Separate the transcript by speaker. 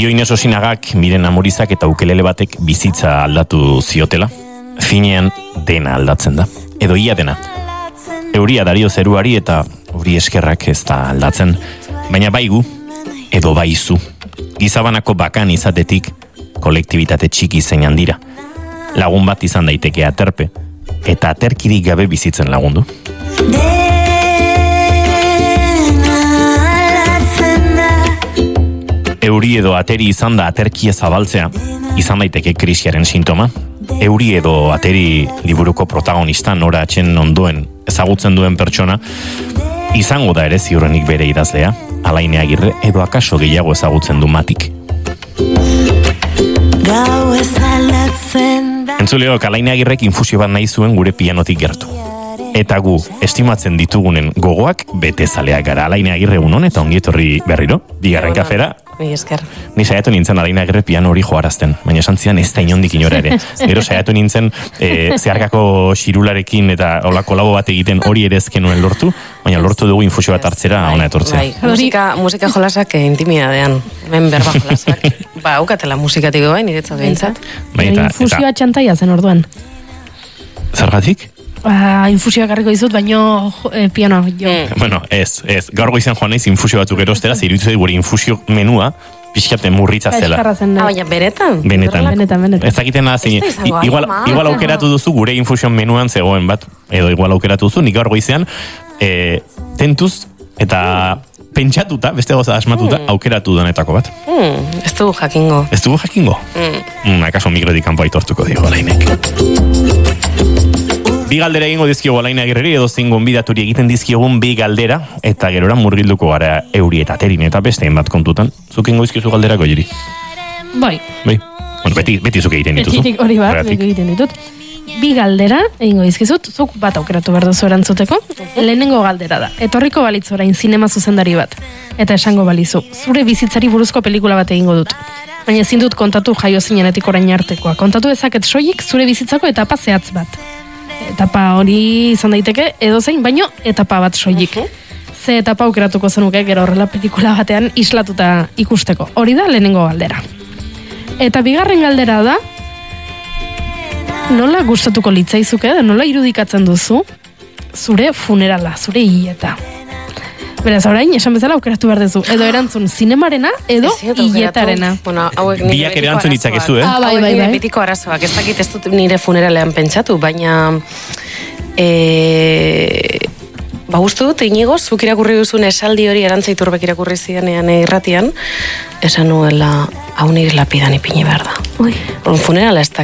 Speaker 1: Dio Ines Osinagak, Miren Amorizak eta ukelele batek bizitza aldatu ziotela. Finean dena aldatzen da. Edo ia dena. Euria dario zeruari eta hori eskerrak ez da aldatzen. Baina baigu, edo baizu. Gizabanako bakan izatetik, kolektibitate txiki zein handira. Lagun bat izan daiteke aterpe, eta aterkirik gabe bizitzen lagundu. Euri edo ateri izan da aterkia zabaltzea, izan daiteke krisiaren sintoma. Euri edo ateri liburuko protagonista Nora Atxen ondoen ezagutzen duen pertsona, izango da ere ziurrenik bere idazlea, Alaine Agirre edo akaso gehiago ezagutzen du Matik. Entzuleok, Alaine Agirrek infusio bat nahi zuen gure pianotik gertu. Eta gu, estimatzen ditugunen gogoak bete zaleak gara. Alaine Agirre unon eta ongietorri berriro, bigarren kafera. Ni saiatu nintzen Alaine Agirre piano hori joarazten, baina esan zidan ez da inondik inora ere. Gero saiatu nintzen zeharkako xirularekin eta olako labo bat egiten hori ere ezkenuen lortu, baina lortu dugu infusio bat hartzera ona etortzea.
Speaker 2: Musika jolasak intimidadean, hemen berba jolasak. Aukatela musikatiko bain, niretzat behintzat.
Speaker 3: Infusioa txantaia zen orduan.
Speaker 1: Zergatik?
Speaker 3: Infusioa garriko dizut, baino piano jo.
Speaker 1: Bueno, ez. Gaur goizean joan naiz infusio batzuk erostera, ze iruditu gure infusio menua pixkate murritza zela.
Speaker 2: Baina benetan?
Speaker 3: Benetan.
Speaker 1: Ez dakiten da, igual aukeratu duzu gure infusion menuan zegoen bat, edo igual aukeratu duzu, nik gaur goizean tentuz eta pentsatuta, beste goza asmatuta, aukeratu denetako bat.
Speaker 2: Ez dugu jakingo.
Speaker 1: Ez dugu jakingo? Akaso mikrotik kanpo aitortuko digo Alainek. Bi galdera egingo dizkiogu Alaine Agirreri, edo zein gonbidaturi egiten dizkiogun bi galdera, eta gerora murgilduko gara Euri eta Aterin eta besteen bat kontutan. Zuk ingo dizkiozu galderako, Jiri?
Speaker 3: Bai.
Speaker 1: Bueno, beti zuk egiten dituzu.
Speaker 3: Hori bat, beti egiten ditut. Bi galdera egingo dizkizut, zuk bat aukeratu behar duzu erantzuteko. Lehenengo galdera da, etorriko balitz orain zinema zuzendari bat, eta esango balizu, zure bizitzari buruzko pelikula bat egingo dut. Baina ezin dut kontatu jaio zinenetik orain artekoa. Kontatu dezaket soilik zure bizitzako etapa zehatz bat. Etapa hori izan daiteke, edozein, baino etapa bat soilik. Ze etapa aukeratuko zenuke gero horrela pelikula batean islatuta ikusteko. Hori da lehenengo galdera. Eta bigarren galdera da, nola gustatuko litzaizuke, nola irudikatzen duzu zure funerala, zure hileta. Beraz, orain, esan bezala aukeratu behar duzu. Edo erantzun zinemarena, edo hiletarena.
Speaker 1: Biak erantzun ditzakezu,
Speaker 2: Bai. Betiko arazoak, ez dakit ez dut nire funeralean pentsatu, baina uste dut, Inigo, zuk irakurri duzun esaldi hori Arantziturbek irakurri zidanean irratian, esan nuela, hau nire lapidan ipini behar da. Funerala ez